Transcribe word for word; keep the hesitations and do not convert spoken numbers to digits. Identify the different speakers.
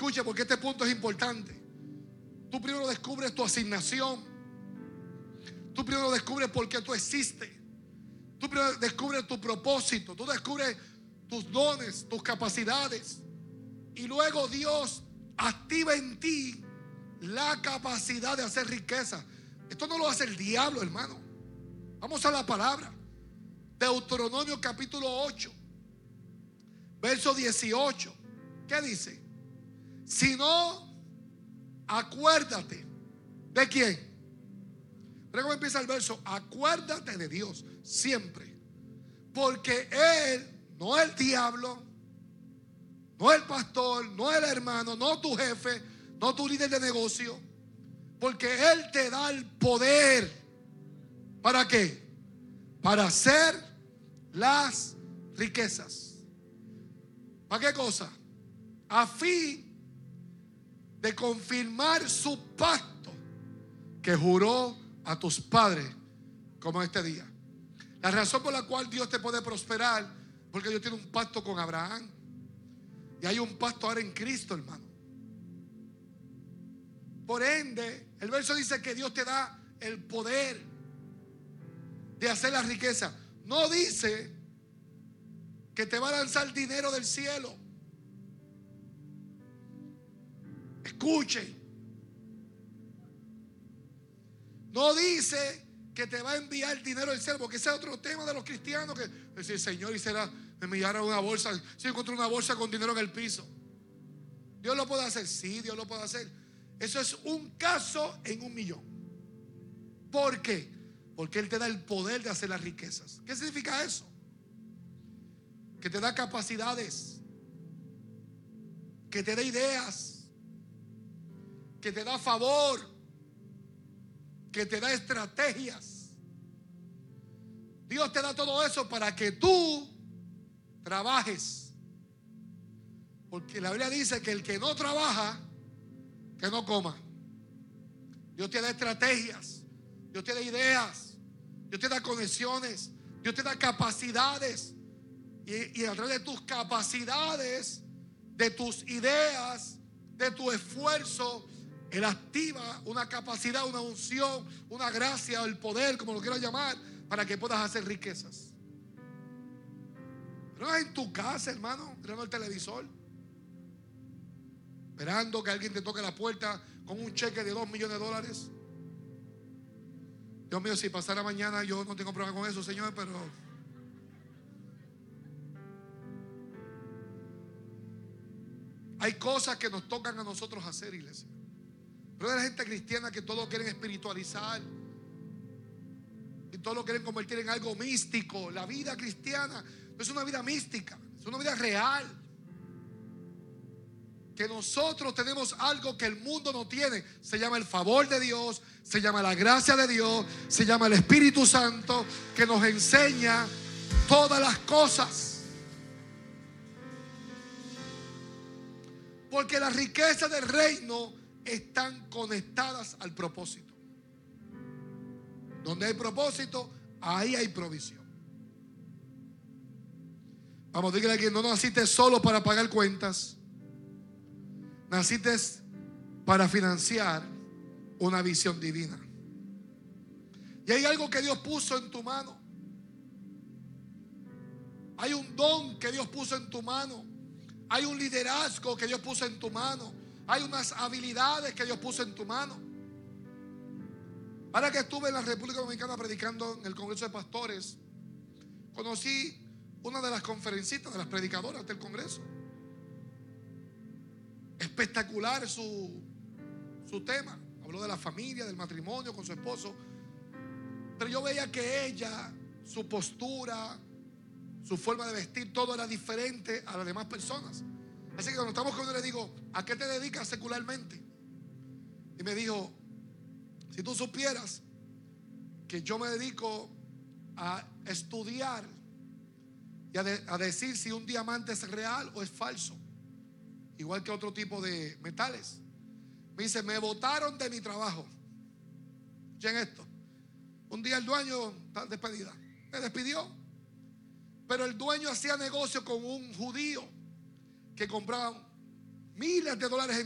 Speaker 1: escuche, porque este punto es importante. Tú primero descubres tu asignación. Tú primero descubres por qué tú existes. Tú primero descubres tu propósito. Tú descubres tus dones, tus capacidades. Y luego Dios activa en ti la capacidad de hacer riqueza. Esto no lo hace el diablo, hermano. Vamos a la palabra. Deuteronomio capítulo ocho, verso dieciocho. ¿Qué dice? Si no, acuérdate. ¿De quién? Pero cómo empieza el verso. Acuérdate de Dios siempre. Porque Él, no el diablo, no el pastor, no el hermano, no tu jefe, no tu líder de negocio. Porque Él te da el poder. ¿Para qué? Para hacer las riquezas. ¿Para qué cosa? A fin de confirmar su pacto que juró a tus padres como este día. La razón por la cual Dios te puede prosperar, porque Dios tiene un pacto con Abraham. Y hay un pacto ahora en Cristo, hermano. Por ende, el verso dice que Dios te da el poder de hacer la riqueza. No dice que te va a lanzar dinero del cielo. Escuche. No dice que te va a enviar dinero del cielo, porque ese es otro tema de los cristianos, que decir, Señor, y será me enviaron una bolsa. Si encontré una bolsa con dinero en el piso. Dios lo puede hacer, sí, Dios lo puede hacer. Eso es un caso en un millón. ¿Por qué? Porque Él te da el poder de hacer las riquezas. ¿Qué significa eso? Que te da capacidades, que te da ideas, que te da favor, que te da estrategias. Dios te da todo eso para que tú trabajes. Porque la Biblia dice que el que no trabaja, que no coma. Dios te da estrategias, Dios te da ideas, Dios te da conexiones, Dios te da capacidades. Y, y a través de tus capacidades, de tus ideas, de tu esfuerzo, Él activa una capacidad, una unción, una gracia o el poder, como lo quieras llamar, para que puedas hacer riquezas. Pero no es en tu casa, hermano, mirando el televisor, esperando que alguien te toque la puerta con un cheque de dos millones de dólares. Dios mío, si pasara mañana, yo no tengo problema con eso, Señor, pero hay cosas que nos tocan a nosotros hacer, iglesia. Pero hay gente cristiana que todo lo quieren espiritualizar y todo lo quieren convertir en algo místico. La vida cristiana no es una vida mística, es una vida real. Que nosotros tenemos algo que el mundo no tiene. Se llama el favor de Dios, se llama la gracia de Dios, se llama el Espíritu Santo, que nos enseña todas las cosas. Porque las riquezas del reino están conectadas al propósito. Donde hay propósito, ahí hay provisión. Vamos, dígale a quien no naciste solo para pagar cuentas. Naciste para financiar una visión divina. Y hay algo que Dios puso en tu mano. Hay un don que Dios puso en tu mano. Hay un liderazgo que Dios puso en tu mano. Hay unas habilidades que Dios puso en tu mano. Ahora que estuve en la República Dominicana predicando en el Congreso de Pastores, conocí una de las conferencistas, de las predicadoras del Congreso. Espectacular su, su tema. Habló de la familia, del matrimonio con su esposo. Pero yo veía que ella, su postura, su forma de vestir, todo era diferente a las demás personas. Así que cuando estamos con él le digo, ¿a qué te dedicas secularmente? Y me dijo, si tú supieras que yo me dedico a estudiar y a, de, a decir si un diamante es real o es falso, igual que otro tipo de metales. Me dice, me botaron de mi trabajo. Escuchen esto. Un día el dueño está despedida, me despidió. Pero el dueño hacía negocio con un judío que compraba miles de dólares en